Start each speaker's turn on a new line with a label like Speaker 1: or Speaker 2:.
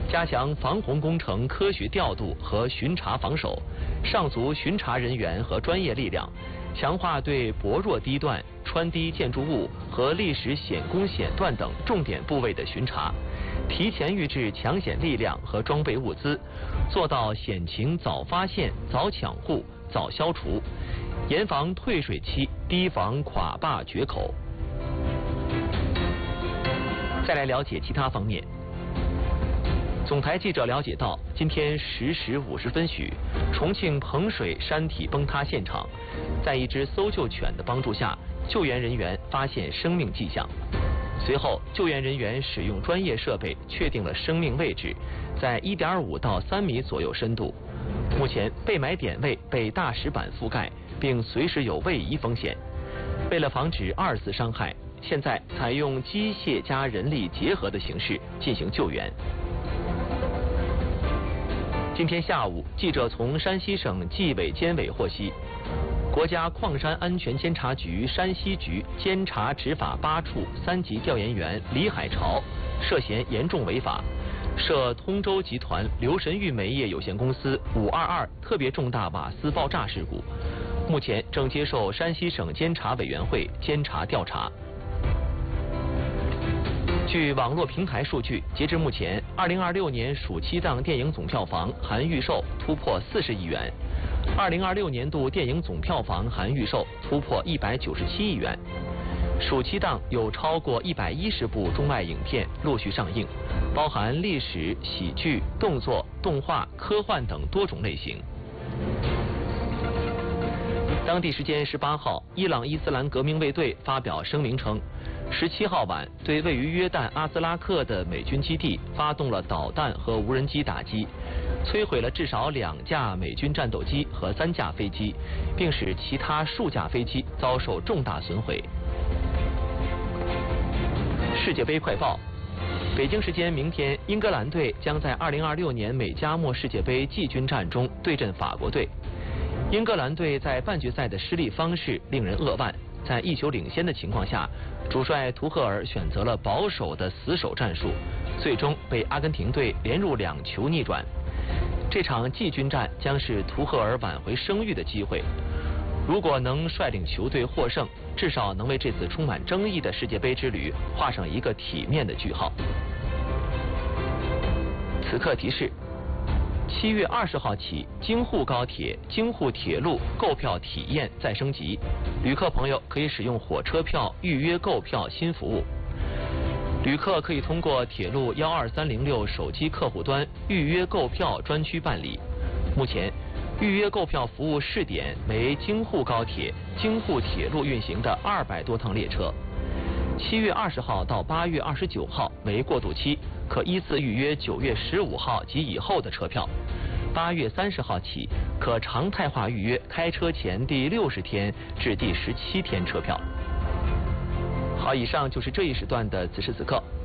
Speaker 1: 加强防洪工程科学调度和巡查防守，上足巡查人员和专业力量，强化对薄弱低段、穿低建筑物和历史险工险段等重点部位的巡查，提前预置抢险力量和装备物资，做到险情早发现、早抢护、早消除，严防退水期，提防垮坝决口。再来了解其他方面。总台记者了解到，今天10时50分许，重庆彭水山体崩塌现场，在一只搜救犬的帮助下，救援人员发现生命迹象。随后，救援人员使用专业设备确定了生命位置，在1.5到3米左右深度。目前被埋点位被大石板覆盖，并随时有位移风险。为了防止2次伤害，现在采用机械加人力结合的形式进行救援。今天下午，记者从山西省纪委监委获悉，国家矿山安全监察局山西局监察执法8处3级调研员李海潮涉嫌严重违法，涉通州集团刘神玉煤业有限公司522特别重大瓦斯爆炸事故，目前正接受山西省监察委员会监察调查。据网络平台数据，截至目前，2026年暑期档电影总票房含预售突破40亿元，2026年度电影总票房含预售突破197亿元。暑期档有超过110部中外影片陆续上映，包含历史、喜剧、动作、动画、科幻等多种类型。当地时间18号，伊朗伊斯兰革命卫队发表声明称，17号晚对位于约旦阿兹拉克的美军基地发动了导弹和无人机打击，摧毁了至少2架美军战斗机和3架飞机，并使其他数架飞机遭受重大损毁。世界杯快报：北京时间明天，英格兰队将在2026年美加墨世界杯季军战中对阵法国队。英格兰队在半决赛的失利方式令人扼腕，在1球领先的情况下，主帅图赫尔选择了保守的死守战术，最终被阿根廷队连入2球逆转。这场季军战将是图赫尔挽回声誉的机会。如果能率领球队获胜，至少能为这次充满争议的世界杯之旅画上一个体面的句号。此刻提示：7月20号起，京沪高铁、京沪铁路购票体验再升级，旅客朋友可以使用火车票预约购票新服务。旅客可以通过铁路12306手机客户端预约购票专区办理。目前，预约购票服务试点为京沪高铁、京沪铁路运行的200多趟列车。7月20号到8月29号为过渡期，可依次预约9月15号及以后的车票。8月30号起，可常态化预约开车前第60天至第17天车票。好，以上就是这一时段的此时此刻。